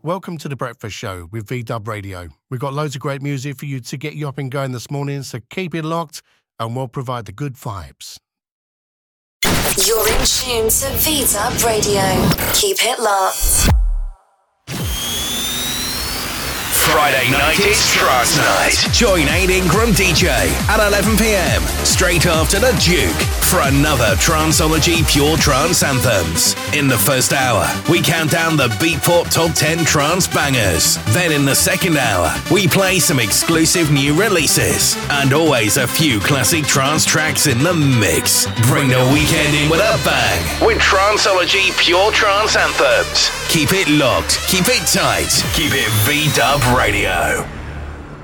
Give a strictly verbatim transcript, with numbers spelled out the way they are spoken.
Welcome to The Breakfast Show with V-Dub Radio. We've got loads of great music for you to get you up and going this morning, so keep it locked and we'll provide the good vibes. You're in tune to V-Dub Radio. Keep it locked. Friday night is Trance Night. Join Aid Ingram D J at eleven p.m. straight after the Duke for another Tranceology Pure Trance Anthems. In the first hour, we count down the Beatport Top ten Trance Bangers. Then in the second hour, we play some exclusive new releases and always a few classic trance tracks in the mix. Bring the weekend in with a bang with Tranceology Pure Trance Anthems. Keep it locked, keep it tight, keep it V-Dub Radio.